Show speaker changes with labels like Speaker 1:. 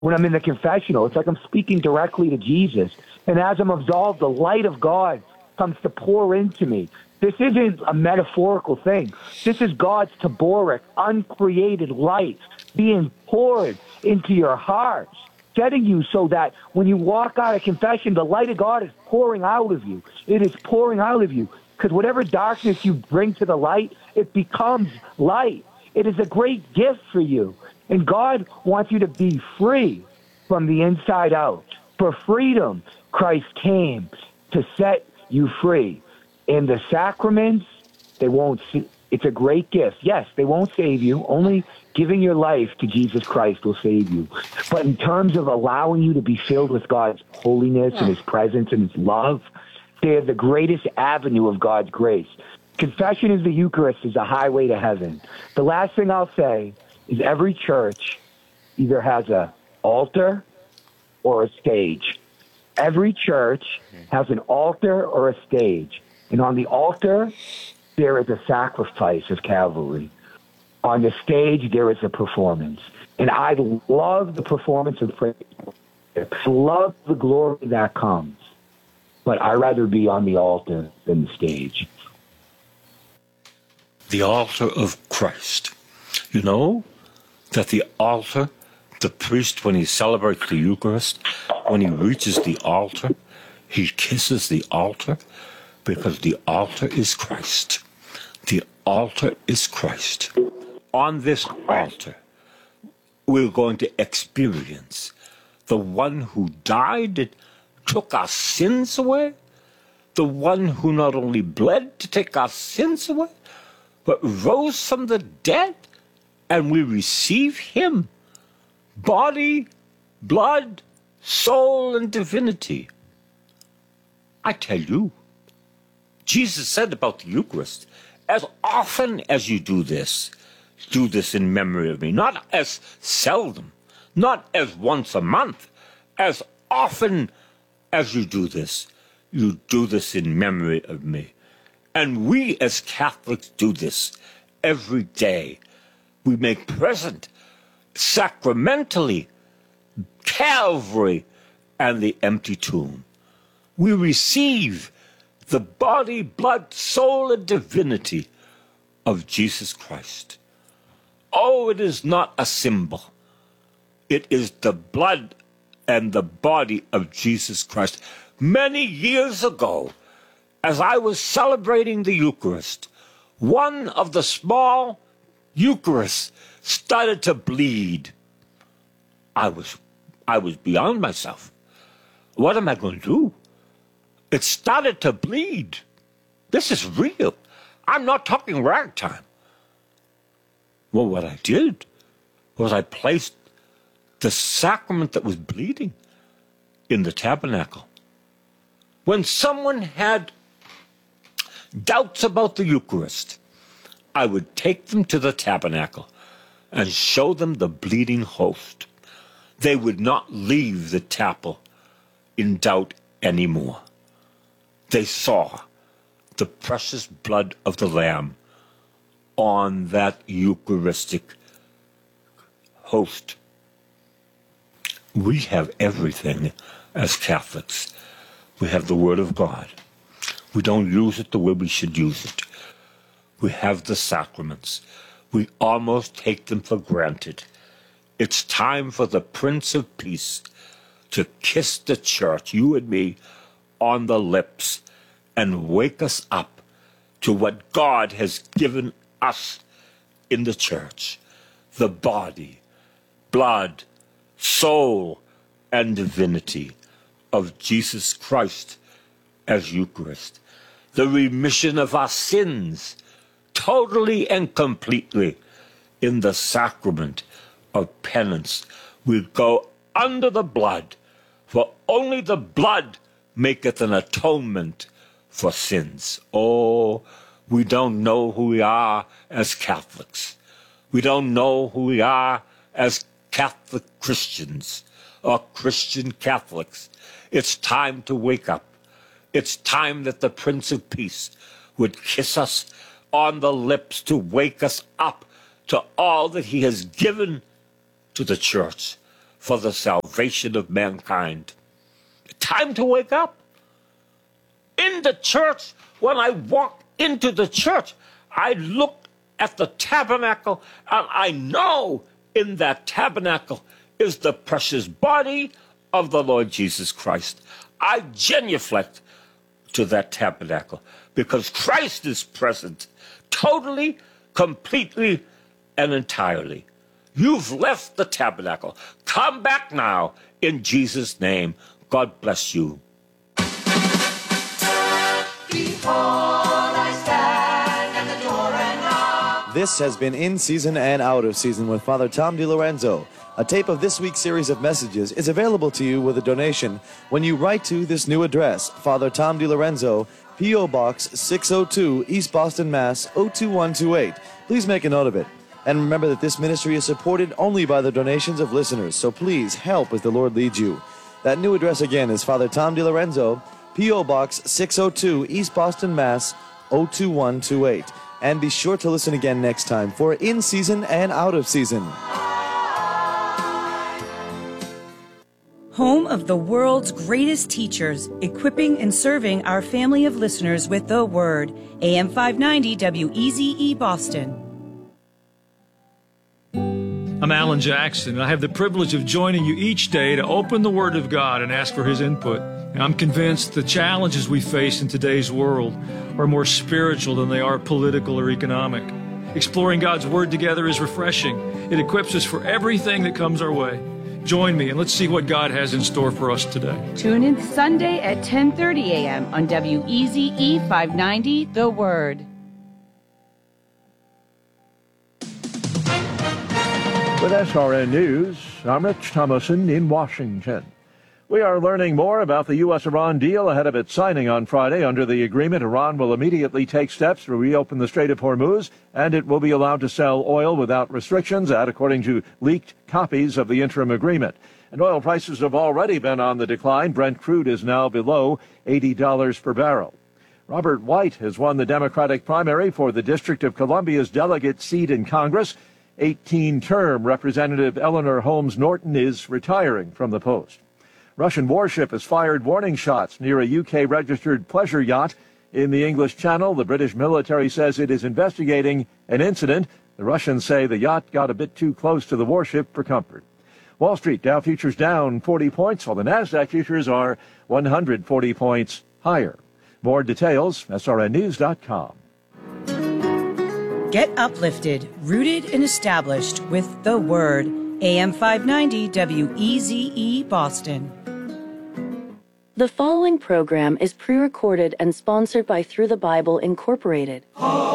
Speaker 1: when I'm in the confessional. It's like I'm speaking directly to Jesus. And as I'm absolved, the light of God comes to pour into me. This isn't a metaphorical thing. This is God's taboric, uncreated light being poured into your heart, setting you so that when you walk out of confession, the light of God is pouring out of you. It is pouring out of you. Because whatever darkness you bring to the light, it becomes light. It is a great gift for you. And God wants you to be free from the inside out. For freedom, Christ came to set you free. And the sacraments, they won't see. It's a great gift. Yes, they won't save you. Only giving your life to Jesus Christ will save you. But in terms of allowing you to be filled with God's holiness and his presence and his love, they are the greatest avenue of God's grace. Confession is the Eucharist is a highway to heaven. The last thing I'll say is every church either has an altar or a stage. Every church has an altar or a stage. And on the altar, there is a sacrifice of Calvary. On the stage, there is a performance. And I love the performance of praise. I love the glory that comes. But I'd rather be on the altar than the stage.
Speaker 2: The altar of Christ. You know that the altar, the priest, when he celebrates the Eucharist, when he reaches the altar, he kisses the altar because the altar is Christ. The altar is Christ. On this altar, we're going to experience the one who died and took our sins away, the one who not only bled to take our sins away, but rose from the dead, and we receive him, body, blood, soul, and divinity. I tell you, Jesus said about the Eucharist, as often as you do this in memory of me. Not as seldom, not as once a month. As often as you do this in memory of me. And we as Catholics do this every day. We make present sacramentally Calvary and the empty tomb. We receive the body, blood, soul, and divinity of Jesus Christ. Oh, it is not a symbol. It is the blood and the body of Jesus Christ. Many years ago, as I was celebrating the Eucharist, one of the small Eucharists started to bleed. I was beyond myself. What am I going to do? It started to bleed. This is real. I'm not talking ragtime. Well, what I did was I placed the sacrament that was bleeding in the tabernacle. When someone had doubts about the Eucharist, I would take them to the tabernacle and show them the bleeding host. They would not leave the chapel in doubt anymore. They saw the precious blood of the Lamb on that Eucharistic host. We have everything as Catholics. We have the Word of God. We don't use it the way we should use it. We have the sacraments. We almost take them for granted. It's time for the Prince of Peace to kiss the church, you and me, on the lips and wake us up to what God has given us in the church. The body, blood, soul, and divinity of Jesus Christ as Eucharist. The remission of our sins totally and completely in the sacrament of penance. We go under the blood, for only the blood maketh an atonement for sins. Oh, we don't know who we are as Catholics. We don't know who we are as Catholic Christians or Christian Catholics. It's time to wake up. It's time that the Prince of Peace would kiss us on the lips to wake us up to all that he has given to the church. for the salvation of mankind. Time to wake up. In the church, when I walk into the church, I look at the tabernacle, and I know in that tabernacle is the precious body of the Lord Jesus Christ. I genuflect to that tabernacle because Christ is present totally, completely, and entirely. You've left the tabernacle. Come back now in Jesus' name. God bless you.
Speaker 3: This has been In Season and Out of Season with Father Tom DiLorenzo. A tape of this week's series of messages is available to you with a donation when you write to this new address, Father Tom DiLorenzo, P.O. Box 602, East Boston, Mass. 02128. Please make a note of it. And remember that this ministry is supported only by the donations of listeners, so please help as the Lord leads you. That new address again is Father Tom DiLorenzo, P.O. Box 602, East Boston, Mass. 02128. And be sure to listen again next time for In Season and Out of Season.
Speaker 4: Home of the world's greatest teachers, equipping and serving our family of listeners with the Word. AM 590 WEZE Boston.
Speaker 5: I'm Alan Jackson, and I have the privilege of joining you each day to open the Word of God and ask for His input. And I'm convinced the challenges we face in today's world are more spiritual than they are political or economic. Exploring God's Word together is refreshing. It equips us for everything that comes our way. Join me, and let's see what God has in store for us today.
Speaker 4: Tune in Sunday at 10:30 a.m. on WEZE 590, The Word.
Speaker 6: With SRN News, I'm Rich Thomason in Washington. We are learning more about the U.S.-Iran deal ahead of its signing on Friday. Under the agreement, Iran will immediately take steps to reopen the Strait of Hormuz, and it will be allowed to sell oil without restrictions, that according to leaked copies of the interim agreement. And oil prices have already been on the decline. Brent crude is now below $80 per barrel. Robert White has won the Democratic primary for the District of Columbia's delegate seat in Congress. 18-term Representative Eleanor Holmes Norton is retiring from the post. Russian warship has fired warning shots near a UK-registered pleasure yacht in the English Channel. The British military says it is investigating an incident. The Russians say the yacht got a bit too close to the warship for comfort. Wall Street Dow futures down 40 points, while the Nasdaq futures are 140 points higher. More details, srnnews.com.
Speaker 4: Get uplifted, rooted and established with the Word. AM 590 WEZE Boston.
Speaker 7: The following program is pre-recorded and sponsored by Through the Bible Incorporated.